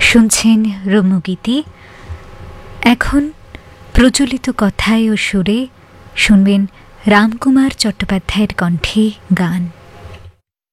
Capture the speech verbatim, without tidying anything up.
শুনছেন রম্যগীতি। এখন প্রচলিত কথায় ও সুরে শুনবেন রামকুমার চট্টোপাধ্যায়ের কণ্ঠে গান।